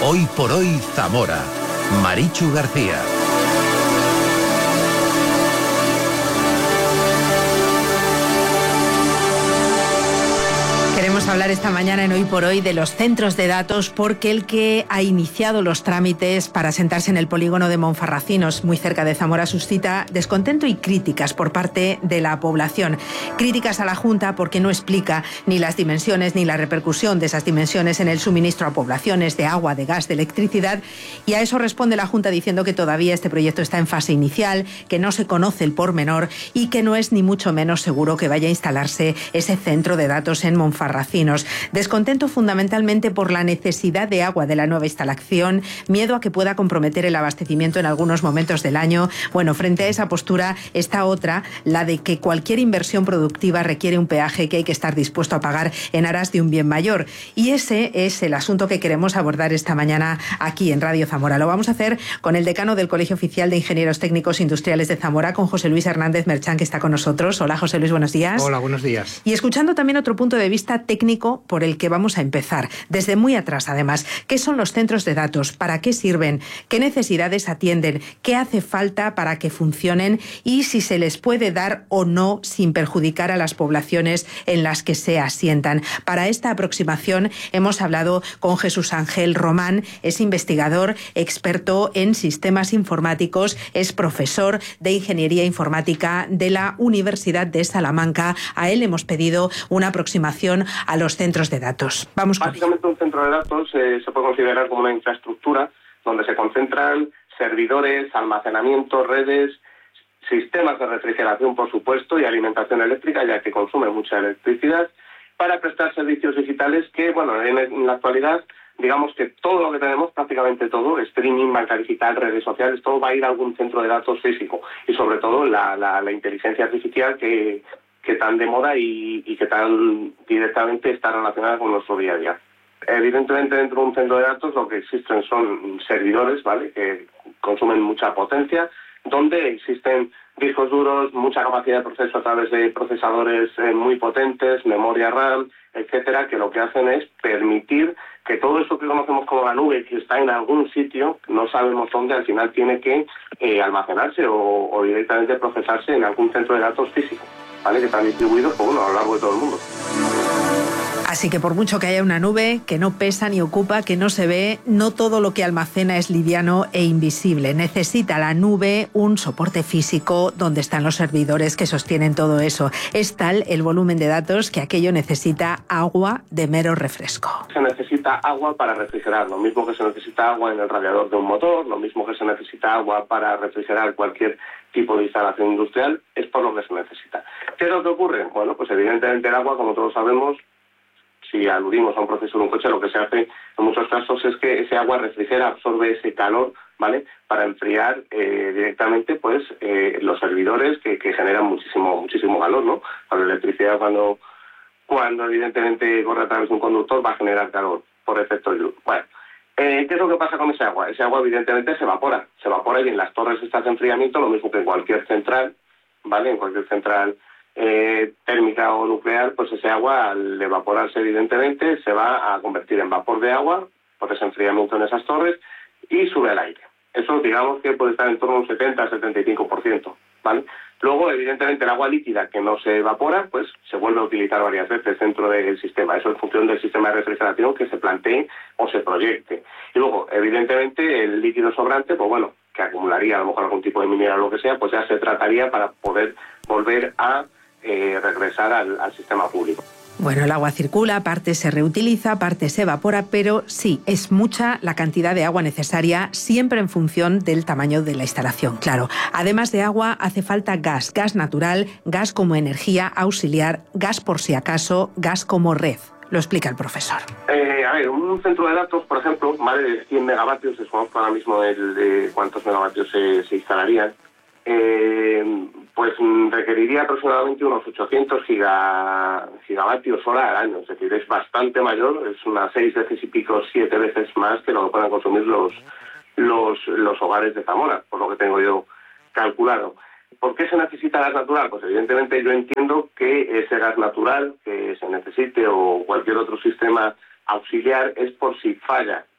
Hoy por hoy Zamora. Marichu García. Queremos hablar esta mañana en Hoy por Hoy de los centros de datos, porque el que ha iniciado los trámites para asentarse en el polígono de Monfarracinos, muy cerca de Zamora, suscita descontento y críticas por parte de la población. Críticas a la Junta porque no explica ni las dimensiones ni la repercusión de esas dimensiones en el suministro a poblaciones de agua, de gas, de electricidad, y a eso responde la Junta diciendo que todavía este proyecto está en fase inicial, que no se conoce el pormenor y que no es ni mucho menos seguro que vaya a instalarse ese centro de datos en Monfarracinos. Descontento fundamentalmente por la necesidad de agua de la nueva instalación, miedo a que pueda comprometer el abastecimiento en algunos momentos del año. Bueno, frente a esa postura está otra, la de que cualquier inversión productiva requiere un peaje que hay que estar dispuesto a pagar en aras de un bien mayor. Y ese es el asunto que queremos abordar esta mañana aquí en Radio Zamora. Lo vamos a hacer con el decano del Colegio Oficial de Ingenieros Técnicos Industriales de Zamora, con José Luis Hernández Merchán, que está con nosotros. Hola, José Luis, buenos días. Hola, buenos días. Y escuchando también otro punto de vista técnico por el que vamos a empezar, desde muy atrás además. ¿Qué son los centros de datos? ¿Para qué sirven? ¿Qué necesidades atienden? ¿Qué hace falta para que funcionen? Y si se les puede dar o no sin perjudicar a las poblaciones en las que se asientan. Para esta aproximación hemos hablado con Jesús Ángel Román, es investigador, experto en sistemas informáticos, es profesor de Ingeniería Informática de la Universidad de Salamanca. A él hemos pedido una aproximación a los centros de datos. Vamos con Básicamente un centro de datos se puede considerar como una infraestructura donde se concentran servidores, almacenamiento, redes, sistemas de refrigeración, por supuesto, y alimentación eléctrica, ya que consume mucha electricidad, para prestar servicios digitales que, bueno, en la actualidad, digamos que todo lo que tenemos, prácticamente todo, streaming, banca digital, redes sociales, todo va a ir a algún centro de datos físico. Y sobre todo la inteligencia artificial que tan de moda y que tan directamente está relacionada con nuestro día a día. Evidentemente, dentro de un centro de datos lo que existen son servidores, ¿vale?, que consumen mucha potencia, donde existen discos duros, mucha capacidad de proceso a través de procesadores muy potentes, memoria RAM, etcétera, que lo que hacen es permitir que todo eso que conocemos como la nube, que está en algún sitio, no sabemos dónde, al final tiene que almacenarse o directamente procesarse en algún centro de datos físico, ¿vale?, que están distribuidos a lo largo de todo el mundo. Así que por mucho que haya una nube que no pesa ni ocupa, que no se ve, no todo lo que almacena es liviano e invisible. Necesita la nube un soporte físico donde están los servidores que sostienen todo eso. Es tal el volumen de datos que aquello necesita agua de mero refresco. Se necesita agua para refrigerar, lo mismo que se necesita agua en el radiador de un motor, lo mismo que se necesita agua para refrigerar cualquier tipo de instalación industrial, es por lo que se necesita. ¿Qué es lo que ocurre? Bueno, pues evidentemente el agua, como todos sabemos, si aludimos a un proceso de un coche, lo que se hace en muchos casos es que ese agua refrigera, absorbe ese calor, ¿vale?, para enfriar directamente pues los servidores que generan muchísimo calor, ¿no? La electricidad cuando evidentemente corre a través de un conductor va a generar calor por efecto Joule. Bueno, ¿qué es lo que pasa con ese agua? Ese agua evidentemente se evapora y en las torres estas de enfriamiento, lo mismo que en cualquier central, ¿vale?, en cualquier central térmica o nuclear, pues ese agua al evaporarse evidentemente se va a convertir en vapor de agua por ese enfriamiento en esas torres y sube al aire. Eso digamos que puede estar en torno a un 70-75%, ¿vale? Luego evidentemente el agua líquida que no se evapora pues se vuelve a utilizar varias veces dentro del sistema. Eso en función del sistema de refrigeración que se plantee o se proyecte. Y luego evidentemente el líquido sobrante, pues bueno, que acumularía a lo mejor algún tipo de mineral o lo que sea, pues ya se trataría para poder volver a regresar al sistema público. Bueno, el agua circula, parte se reutiliza, parte se evapora, pero sí, es mucha la cantidad de agua necesaria, siempre en función del tamaño de la instalación, claro. Además de agua, hace falta gas natural, gas como energía auxiliar, gas por si acaso, gas como red. Lo explica el profesor. Un centro de datos, por ejemplo, más de 100 megavatios, desconozco ahora mismo de cuántos megavatios se instalarían, pues requeriría aproximadamente unos 800 gigavatios hora al año. Es decir, es bastante mayor, es unas 6 veces y pico, 7 veces más que lo que puedan consumir los hogares de Zamora, por lo que tengo yo calculado. ¿Por qué se necesita gas natural? Pues evidentemente yo entiendo que ese gas natural que se necesite o cualquier otro sistema auxiliar es por si falla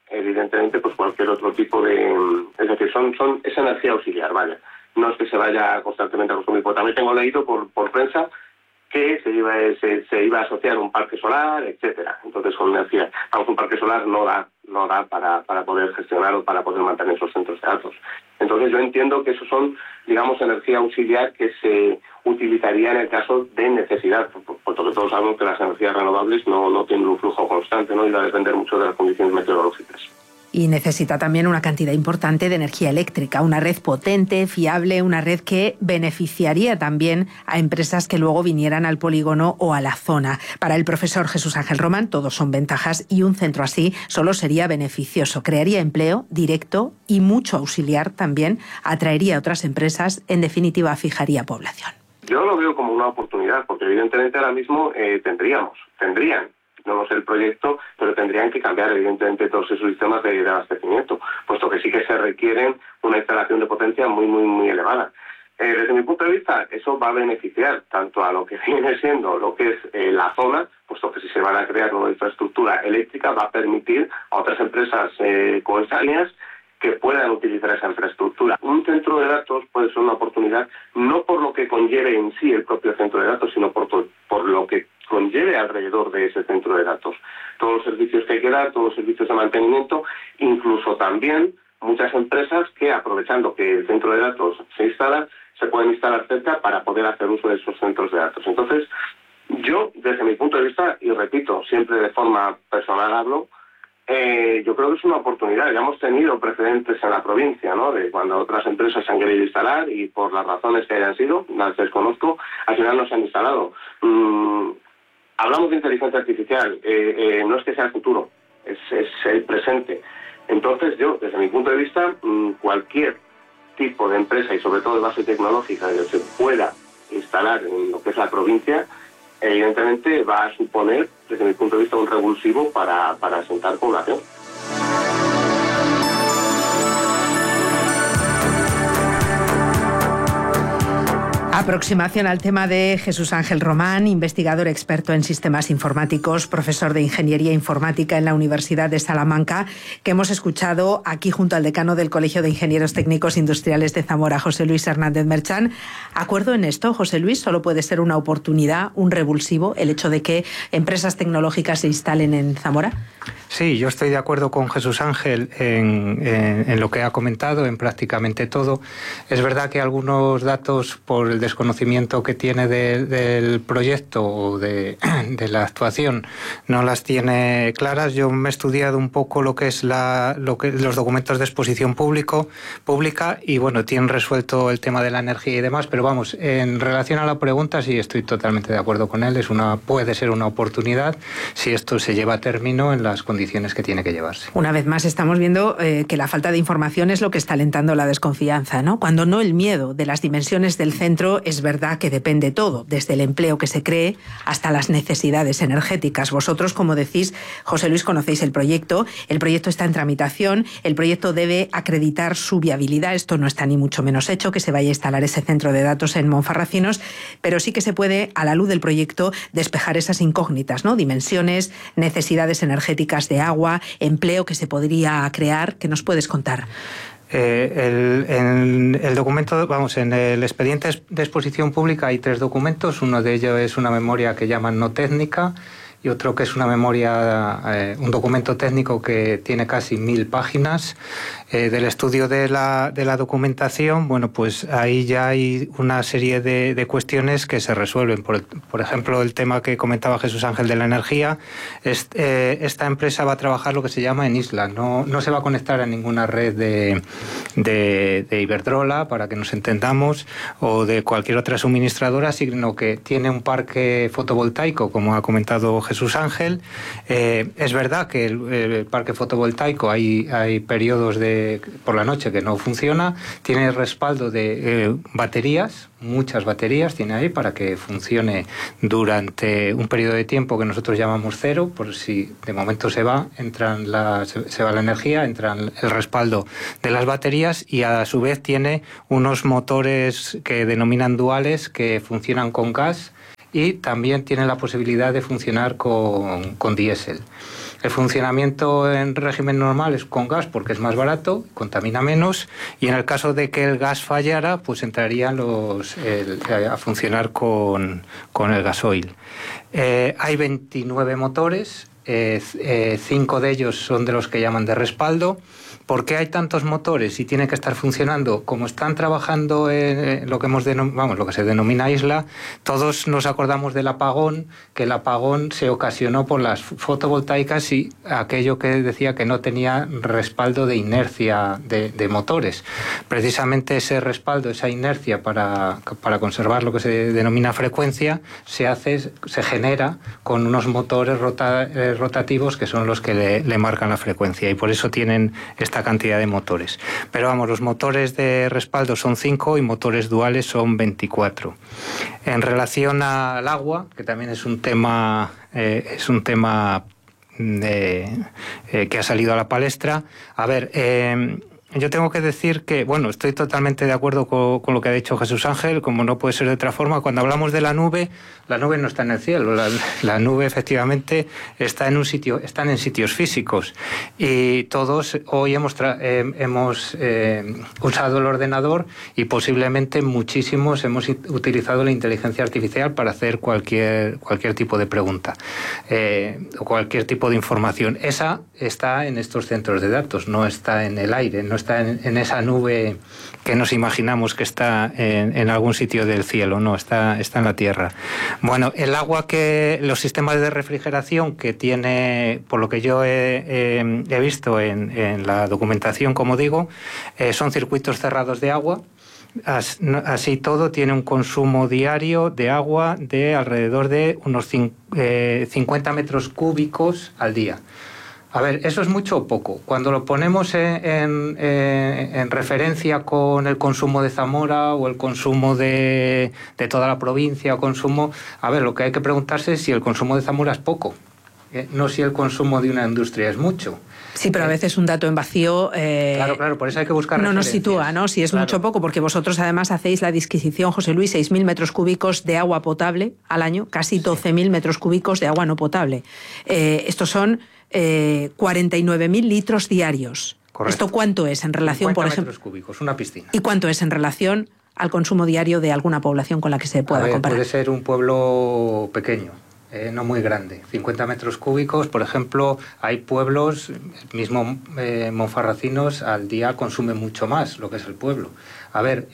evidentemente, pues cualquier otro tipo de... Es decir, es energía auxiliar, vaya. No es que se vaya constantemente a consumir. Porque también tengo leído por prensa que se iba a asociar un parque solar, etcétera. Entonces, con energía, un parque solar no da para poder gestionar o para poder mantener esos centros de datos. Entonces, yo entiendo que eso son, digamos, energía auxiliar que se utilizaría en el caso de necesidad, puesto que todos sabemos que las energías renovables no tienen un flujo constante, ¿no? Y va a depender mucho de las condiciones meteorológicas. Y necesita también una cantidad importante de energía eléctrica, una red potente, fiable, una red que beneficiaría también a empresas que luego vinieran al polígono o a la zona. Para el profesor Jesús Ángel Román, todos son ventajas y un centro así solo sería beneficioso. Crearía empleo directo y mucho auxiliar también, atraería a otras empresas, en definitiva fijaría población. Yo lo veo como una oportunidad, porque evidentemente ahora mismo tendrían, no sé el proyecto, pero tendrían que cambiar evidentemente todos esos sistemas de abastecimiento, puesto que sí que se requieren una instalación de potencia muy, muy, muy elevada. Desde mi punto de vista, eso va a beneficiar tanto a lo que viene siendo lo que es la zona, puesto que si se van a crear nueva infraestructura eléctrica, va a permitir a otras empresas coetáneas que puedan utilizar esa infraestructura. Un centro de datos puede ser una oportunidad, no por lo que conlleve en sí el propio centro de datos, sino por lo que conlleve alrededor de ese centro de datos. Todos los servicios que hay que dar, todos los servicios de mantenimiento, incluso también muchas empresas que, aprovechando que el centro de datos se instala, se pueden instalar cerca para poder hacer uso de esos centros de datos. Entonces, yo, desde mi punto de vista, y repito, siempre de forma personal hablo, yo creo que es una oportunidad. Ya hemos tenido precedentes en la provincia, ¿no?, de cuando otras empresas se han querido instalar y por las razones que hayan sido, las desconozco, al final no se han instalado. Hablamos de inteligencia artificial, no es que sea el futuro, es el presente. Entonces yo, desde mi punto de vista, cualquier tipo de empresa y sobre todo de base tecnológica que se pueda instalar en lo que es la provincia, evidentemente va a suponer, desde mi punto de vista, un revulsivo para asentar población. Aproximación al tema de Jesús Ángel Román, investigador experto en sistemas informáticos, profesor de Ingeniería Informática en la Universidad de Salamanca, que hemos escuchado aquí junto al decano del Colegio de Ingenieros Técnicos Industriales de Zamora, José Luis Hernández Merchán. ¿Acuerdo en esto, José Luis? ¿Solo puede ser una oportunidad, un revulsivo, el hecho de que empresas tecnológicas se instalen en Zamora? Sí, yo estoy de acuerdo con Jesús Ángel en lo que ha comentado, en prácticamente todo. Es verdad que algunos datos, por el desconocimiento que tiene del proyecto o de la actuación, no las tiene claras. Yo me he estudiado un poco lo que es los documentos de exposición pública y bueno, tienen resuelto el tema de la energía y demás, pero vamos, en relación a la pregunta sí estoy totalmente de acuerdo con él. Puede ser una oportunidad si esto se lleva a término en las condiciones que tiene que llevarse. Una vez más estamos viendo que la falta de información es lo que está alentando la desconfianza, ¿no? Cuando no el miedo. De las dimensiones del centro es verdad que depende todo, desde el empleo que se cree hasta las necesidades energéticas. Vosotros, como decís, José Luis, conocéis el proyecto está en tramitación, el proyecto debe acreditar su viabilidad, esto no está ni mucho menos hecho, que se vaya a instalar ese centro de datos en Monfarracinos, pero sí que se puede, a la luz del proyecto, despejar esas incógnitas, ¿no? Dimensiones, necesidades energéticas de agua, empleo que se podría crear. ¿Qué nos puedes contar? El documento, en el expediente de exposición pública hay 3 documentos. Uno de ellos es una memoria que llaman no técnica y otro que es una memoria, un documento técnico que tiene casi 1000 páginas. Del estudio de la documentación, bueno, pues ahí ya hay una serie de cuestiones que se resuelven. Por ejemplo, el tema que comentaba Jesús Ángel de la energía. Esta empresa va a trabajar lo que se llama en isla. No se va a conectar a ninguna red de Iberdrola, para que nos entendamos, o de cualquier otra suministradora, sino que tiene un parque fotovoltaico, como ha comentado Jesús Ángel. Es verdad que el parque fotovoltaico hay periodos por la noche que no funciona, tiene respaldo de baterías, muchas baterías tiene ahí para que funcione durante un periodo de tiempo que nosotros llamamos cero, por si de momento se va la energía, entra el respaldo de las baterías y a su vez tiene unos motores que denominan duales que funcionan con gas y también tiene la posibilidad de funcionar con diésel. El funcionamiento en régimen normal es con gas porque es más barato, contamina menos, y en el caso de que el gas fallara, pues entrarían a funcionar con el gasoil. Hay 29 motores, 5 de ellos son de los que llaman de respaldo. ¿Por qué hay tantos motores y tienen que estar funcionando? Como están trabajando en lo que se denomina isla, todos nos acordamos del apagón, que el apagón se ocasionó por las fotovoltaicas y aquello que decía que no tenía respaldo de inercia de motores. Precisamente ese respaldo, esa inercia para conservar lo que se denomina frecuencia, se genera con unos motores rotativos que son los que le marcan la frecuencia, y por eso tienen esta cantidad de motores. Pero vamos, los motores de respaldo son 5 y motores duales son 24. En relación al agua, que también es un tema que ha salido a la palestra, a ver, yo tengo que decir que, bueno, estoy totalmente de acuerdo con lo que ha dicho Jesús Ángel, como no puede ser de otra forma. Cuando hablamos de la nube no está en el cielo, la nube efectivamente están en sitios físicos, y todos hoy hemos usado el ordenador, y posiblemente muchísimos hemos utilizado la inteligencia artificial para hacer cualquier tipo de pregunta o cualquier tipo de información. Esa está en estos centros de datos, no está en el aire, no está en esa nube que nos imaginamos que está en algún sitio del cielo, no, está en la Tierra. Bueno, el agua los sistemas de refrigeración que tiene, por lo que yo he visto en la documentación, como digo, son circuitos cerrados de agua. Así todo tiene un consumo diario de agua de alrededor de unos 50 metros cúbicos al día. A ver, ¿eso es mucho o poco? Cuando lo ponemos en referencia con el consumo de Zamora o el consumo de toda la provincia, a ver, lo que hay que preguntarse es si el consumo de Zamora es poco, no si el consumo de una industria es mucho. Sí, pero a veces un dato en vacío claro, por eso hay que buscar no nos sitúa, ¿no? Si es mucho o poco, porque vosotros además hacéis la disquisición, José Luis, 6.000 metros cúbicos de agua potable al año, casi 12.000 metros cúbicos de agua no potable. Estos son 49.000 litros diarios. Correcto. ¿Esto cuánto es en relación, por ejemplo? Metros cúbicos, una piscina. ¿Y cuánto es en relación al consumo diario de alguna población con la que se pueda comparar? Puede ser un pueblo pequeño, no muy grande. 50 metros cúbicos, por ejemplo, hay pueblos, el mismo Monfarracinos al día consume mucho más lo que es el pueblo. A ver,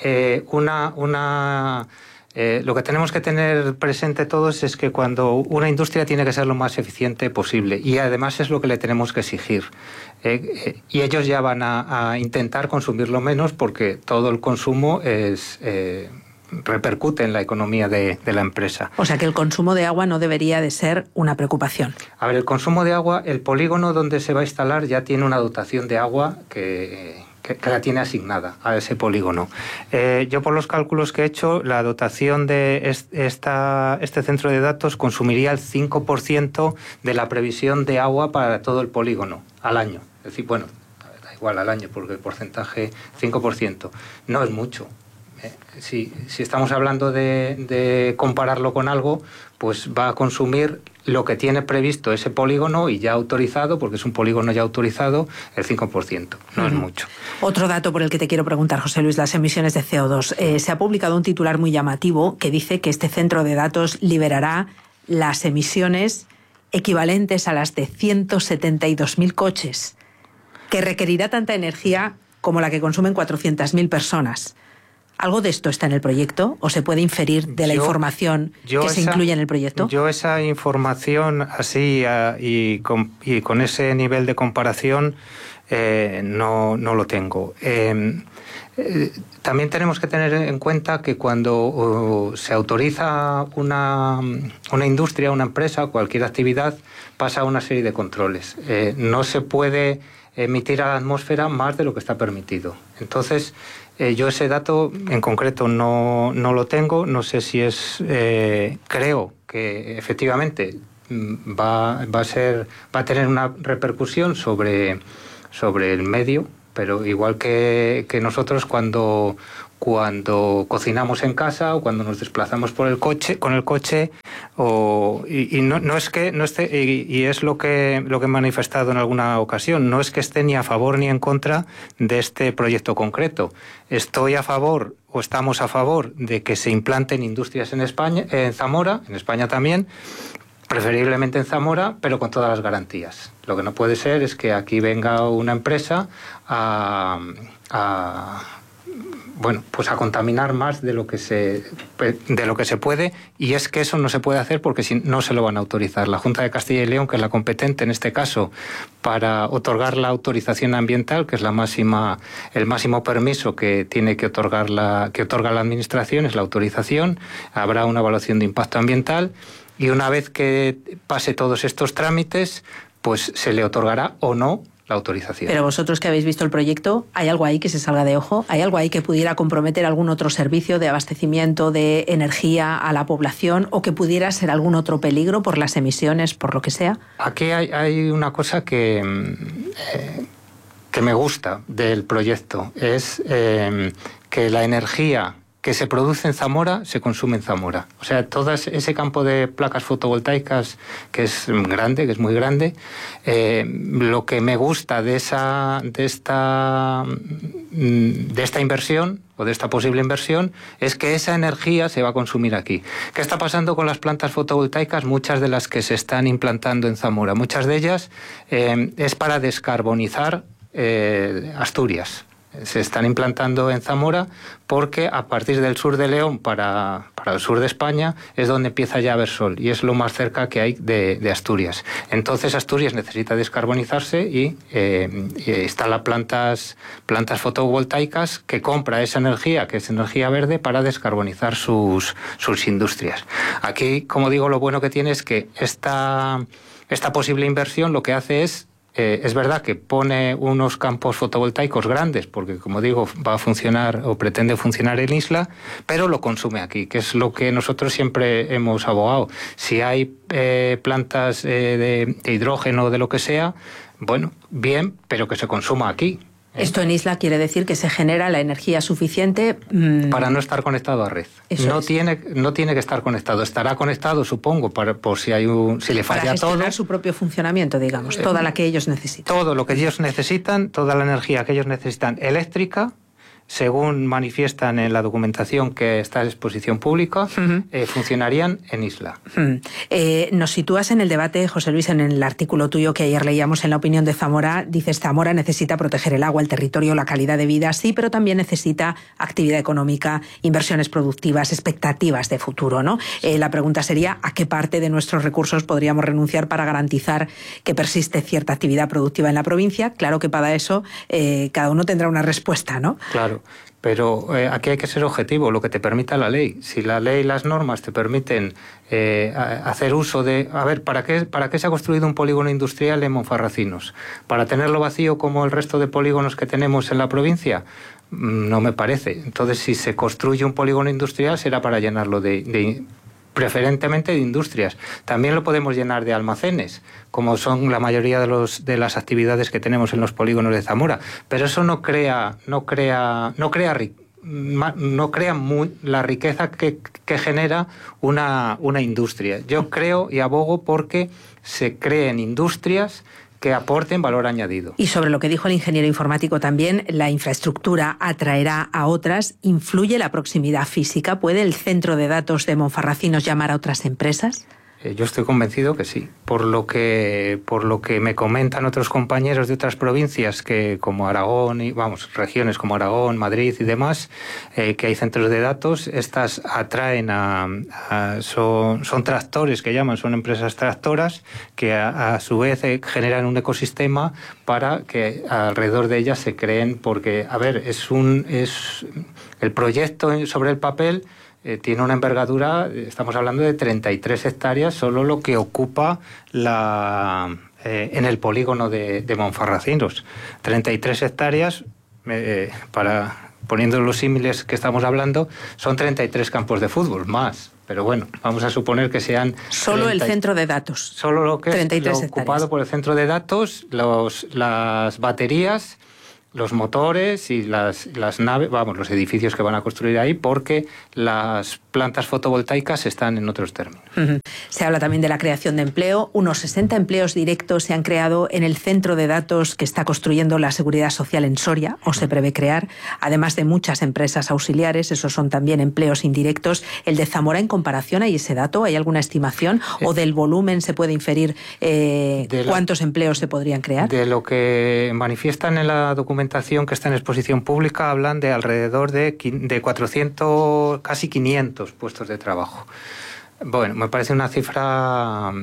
lo que tenemos que tener presente todos es que cuando una industria tiene que ser lo más eficiente posible, y además es lo que le tenemos que exigir. Y ellos ya van a intentar consumirlo menos, porque todo el consumo repercute en la economía de la empresa. O sea que el consumo de agua no debería de ser una preocupación. A ver, el consumo de agua, el polígono donde se va a instalar ya tiene una dotación de agua que la tiene asignada a ese polígono. Yo, por los cálculos que he hecho, la dotación de este centro de datos consumiría el 5% de la previsión de agua para todo el polígono al año. Es decir, bueno, da igual al año, porque el porcentaje 5% no es mucho. Si estamos hablando de compararlo con algo, pues va a consumir lo que tiene previsto ese polígono y ya autorizado, porque es un polígono ya autorizado, el 5%. No es mucho. Otro dato por el que te quiero preguntar, José Luis, las emisiones de CO2. Se ha publicado un titular muy llamativo que dice que este centro de datos liberará las emisiones equivalentes a las de 172.000 coches, que requerirá tanta energía como la que consumen 400.000 personas. ¿Algo de esto está en el proyecto o se puede inferir de la información que se incluye en el proyecto? Yo esa información así y con ese nivel de comparación no lo tengo. También tenemos que tener en cuenta que cuando se autoriza una industria, una empresa, cualquier actividad, pasa una serie de controles. No se puede emitir a la atmósfera más de lo que está permitido. Entonces, yo ese dato en concreto no lo tengo. No sé si creo que efectivamente va a tener una repercusión sobre el medio, pero igual que nosotros cuando cocinamos en casa o cuando nos desplazamos con el coche, no es que no esté, y es lo que he manifestado en alguna ocasión, no es que esté ni a favor ni en contra de este proyecto concreto. Estoy a favor, o estamos a favor, de que se implanten industrias en España, en Zamora, en España también, preferiblemente en Zamora, pero con todas las garantías. Lo que no puede ser es que aquí venga una empresa a contaminar más de lo que se puede, y es que eso no se puede hacer porque no se lo van a autorizar. La Junta de Castilla y León, que es la competente en este caso para otorgar la autorización ambiental, que es el máximo permiso que tiene que otorga la Administración, es la autorización. Habrá una evaluación de impacto ambiental y una vez que pase todos estos trámites, pues se le otorgará o no la autorización. Pero vosotros que habéis visto el proyecto, ¿hay algo ahí que se salga de ojo? ¿Hay algo ahí que pudiera comprometer algún otro servicio de abastecimiento de energía a la población o que pudiera ser algún otro peligro por las emisiones, por lo que sea? Aquí hay una cosa que me gusta del proyecto, es que la energía que se produce en Zamora se consume en Zamora. O sea, todo ese campo de placas fotovoltaicas que es grande, que es muy grande, lo que me gusta de esta inversión o de esta posible inversión es que esa energía se va a consumir aquí. ¿Qué está pasando con las plantas fotovoltaicas? Muchas de las que se están implantando en Zamora, muchas de ellas es para descarbonizar Asturias. Se están implantando en Zamora porque a partir del sur de León para el sur de España es donde empieza ya a haber sol y es lo más cerca que hay de Asturias. Entonces Asturias necesita descarbonizarse y instala plantas fotovoltaicas que compra esa energía, que es energía verde, para descarbonizar sus industrias. Aquí, como digo, lo bueno que tiene es que esta posible inversión lo que hace es verdad que pone unos campos fotovoltaicos grandes, porque como digo, va a funcionar o pretende funcionar en isla, pero lo consume aquí, que es lo que nosotros siempre hemos abogado. Si hay plantas de hidrógeno o de lo que sea, bueno, bien, pero que se consuma aquí. Esto en isla quiere decir que se genera la energía suficiente para no estar conectado a red. No tiene que estar conectado. Estará conectado, supongo, por si le falla para gestionar todo. Su propio funcionamiento, digamos, toda la que ellos necesitan. Todo lo que ellos necesitan, toda la energía que ellos necesitan eléctrica, según manifiestan en la documentación que está a exposición pública, funcionarían en isla. Nos sitúas en el debate, José Luis, en el artículo tuyo que ayer leíamos en La Opinión de Zamora. Dices, Zamora necesita proteger el agua, el territorio, la calidad de vida, sí, pero también necesita actividad económica, inversiones productivas, expectativas de futuro, ¿no? La pregunta sería, ¿a qué parte de nuestros recursos podríamos renunciar para garantizar que persiste cierta actividad productiva en la provincia? Claro que para eso cada uno tendrá una respuesta, ¿no? Claro. Pero aquí hay que ser objetivo, lo que te permita la ley. Si la ley y las normas te permiten hacer uso de... A ver, ¿para qué se ha construido un polígono industrial en Monfarracinos? ¿Para tenerlo vacío como el resto de polígonos que tenemos en la provincia? No me parece. Entonces, si se construye un polígono industrial será para llenarlo preferentemente de industrias. También lo podemos llenar de almacenes, como son la mayoría de las actividades que tenemos en los polígonos de Zamora. Pero eso no crea la riqueza que genera una industria. Yo creo y abogo porque se creen industrias que aporten valor añadido. Y sobre lo que dijo el ingeniero informático también, la infraestructura atraerá a otras. ¿Influye la proximidad física? ¿Puede el centro de datos de Monfarracinos llamar a otras empresas? Yo estoy convencido que sí, por lo que me comentan otros compañeros de otras provincias, que como Aragón, regiones como Aragón, Madrid y demás, que hay centros de datos. Estas atraen son tractores que llaman, son empresas tractoras que a su vez generan un ecosistema para que alrededor de ellas se creen, porque, a ver, el proyecto sobre el papel tiene una envergadura, estamos hablando de 33 hectáreas, solo lo que ocupa en el polígono de Monfarracinos. 33 hectáreas, poniendo los símiles que estamos hablando, son 33 campos de fútbol, más. Pero bueno, vamos a suponer que sean... Solo el centro de datos. Solo lo que es lo ocupado por el centro de datos, las baterías los motores y las naves, los edificios que van a construir ahí, porque las plantas fotovoltaicas están en otros términos. Se habla también de la creación de empleo. Unos 60 empleos directos se han creado en el centro de datos que está construyendo la Seguridad Social en Soria, o se prevé crear, además de muchas empresas auxiliares. Esos son también empleos indirectos. El de Zamora, en comparación, ¿hay ese dato? ¿Hay alguna estimación? ¿O del volumen se puede inferir cuántos empleos se podrían crear? De lo que manifiestan en la documentación que está en exposición pública, hablan de alrededor de 400, casi 500 puestos de trabajo. Bueno, me parece una cifra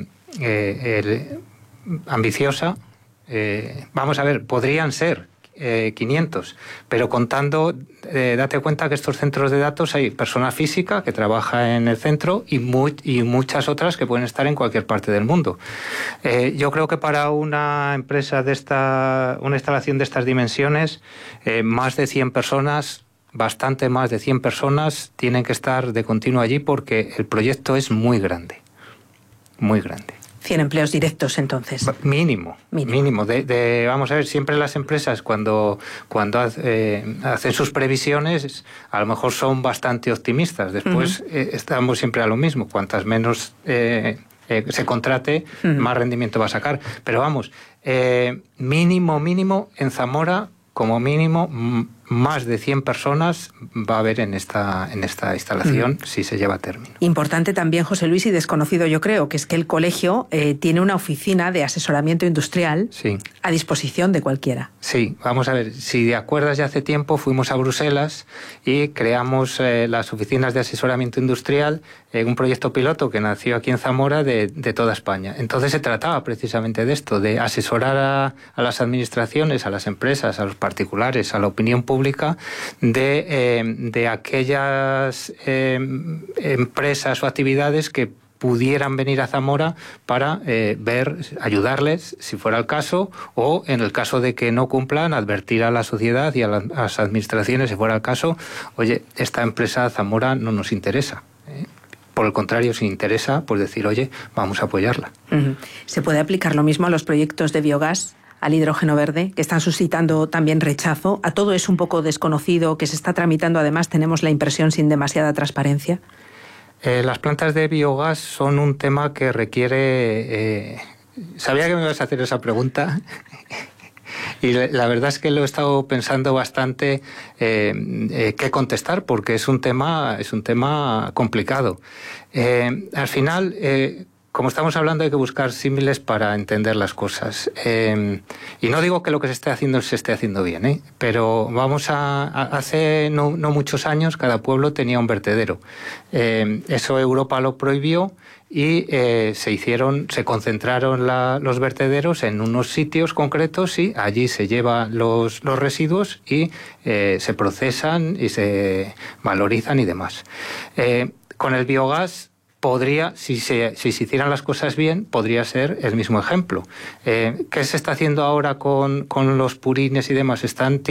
ambiciosa. Vamos a ver, podrían ser 500, pero contando, date cuenta que estos centros de datos hay persona física que trabaja en el centro y muchas otras que pueden estar en cualquier parte del mundo. Yo creo que para una empresa una instalación de estas dimensiones, más de 100 personas, bastante más de 100 personas, tienen que estar de continuo allí porque el proyecto es muy grande, muy grande. 100 empleos directos, entonces. Mínimo. Vamos a ver, siempre las empresas cuando hacen sus previsiones, a lo mejor son bastante optimistas. Después estamos siempre a lo mismo. Cuantas menos se contrate, más rendimiento va a sacar. Pero vamos, mínimo en Zamora, como mínimo, más de 100 personas va a haber en esta instalación si se lleva a término. Importante también, José Luis, y desconocido yo creo, que es que el colegio tiene una oficina de asesoramiento industrial a disposición de cualquiera. Sí, vamos a ver, si te acuerdas, ya hace tiempo fuimos a Bruselas y creamos las oficinas de asesoramiento industrial, un proyecto piloto que nació aquí en Zamora de toda España. Entonces se trataba precisamente de esto, de asesorar a las administraciones, a las empresas, a los particulares, a la opinión pública, de aquellas empresas o actividades que pudieran venir a Zamora para ayudarles, si fuera el caso, o en el caso de que no cumplan, advertir a la sociedad y a las administraciones, si fuera el caso, oye, esta empresa Zamora no nos interesa. Por el contrario, si interesa, pues decir, oye, vamos a apoyarla. ¿Se puede aplicar lo mismo a los proyectos de biogás, al hidrógeno verde, que están suscitando también rechazo? ¿A todo es un poco desconocido, que se está tramitando, además tenemos la impresión, sin demasiada transparencia? Las plantas de biogás son un tema que requiere... Sabía que me ibas a hacer esa pregunta y la verdad es que lo he estado pensando bastante qué contestar, porque es un tema complicado. Al final... como estamos hablando, hay que buscar símiles para entender las cosas. Y no digo que lo que se esté haciendo bien, pero hace no muchos años cada pueblo tenía un vertedero. Eso Europa lo prohibió y se concentraron los vertederos en unos sitios concretos y allí se llevan los residuos y se procesan y se valorizan y demás. Con el biogás, si se hicieran las cosas bien, podría ser el mismo ejemplo. ¿Qué se está haciendo ahora con los purines y demás? Están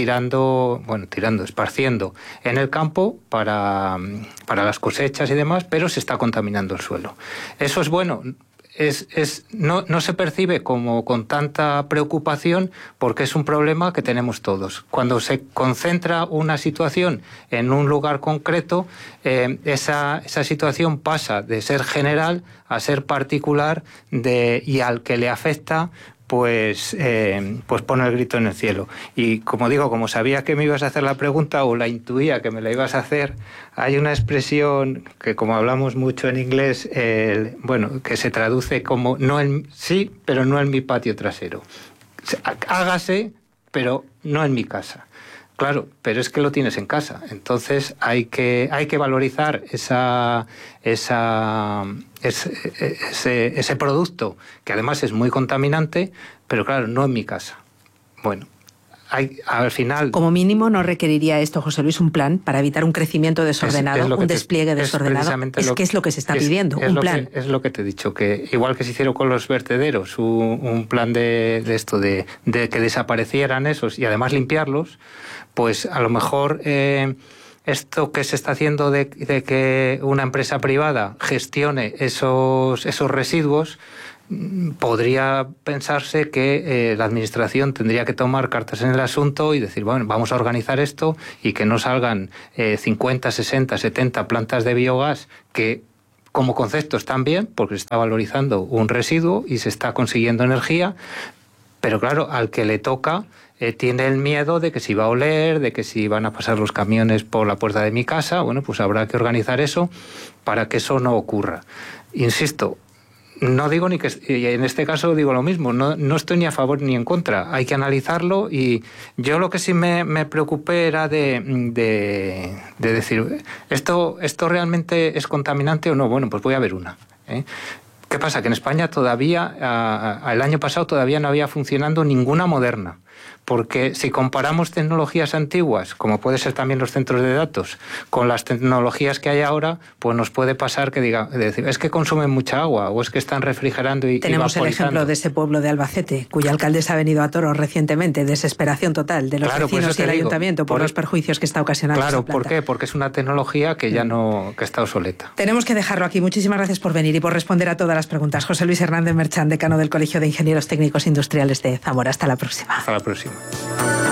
esparciendo en el campo para las cosechas y demás, pero se está contaminando el suelo. Eso es bueno. No se percibe como con tanta preocupación porque es un problema que tenemos todos. Cuando se concentra una situación en un lugar concreto, esa situación pasa de ser general a ser particular y al que le afecta pues pone el grito en el cielo. Y como digo, como sabía que me ibas a hacer la pregunta o la intuía que me la ibas a hacer, hay una expresión que, como hablamos mucho en inglés, que se traduce como sí, pero no en mi patio trasero. Hágase, pero no en mi casa. Claro, pero es que lo tienes en casa. Entonces hay que valorizar ese producto, que además es muy contaminante, pero claro, no en mi casa. Bueno, al final... Como mínimo no requeriría esto, José Luis, un plan para evitar un crecimiento desordenado, un despliegue desordenado. Que es lo que se está pidiendo, un plan. Es lo que te he dicho, que igual que se hicieron con los vertederos, un plan de esto, de que desaparecieran esos y además limpiarlos, pues a lo mejor esto que se está haciendo de que una empresa privada gestione esos residuos, podría pensarse que la administración tendría que tomar cartas en el asunto y decir, bueno, vamos a organizar esto y que no salgan 50, 60, 70 plantas de biogás que como concepto están bien porque se está valorizando un residuo y se está consiguiendo energía, pero claro, al que le toca tiene el miedo de que si va a oler, de que si van a pasar los camiones por la puerta de mi casa, bueno, pues habrá que organizar eso para que eso no ocurra. Insisto, no digo ni que, en este caso digo lo mismo, no estoy ni a favor ni en contra, hay que analizarlo y yo lo que sí me preocupé era de decir, ¿esto realmente es contaminante o no? Bueno, pues voy a ver una. ¿Qué pasa? Que en España todavía, el año pasado todavía no había funcionando ninguna moderna. Porque si comparamos tecnologías antiguas, como puede ser también los centros de datos, con las tecnologías que hay ahora, pues nos puede pasar que decir, es que consumen mucha agua o es que están refrigerando y tenemos el ejemplo de ese pueblo de Albacete, cuya alcaldesa ha venido a toro recientemente, desesperación total de los vecinos y el ayuntamiento por los perjuicios que está ocasionando. Claro, ¿por qué? Porque es una tecnología que ya que está obsoleta. Tenemos que dejarlo aquí. Muchísimas gracias por venir y por responder a todas las preguntas. José Luis Hernández Merchán, decano del Colegio de Ingenieros Técnicos Industriales de Zamora. Hasta la próxima. Hasta la próxima.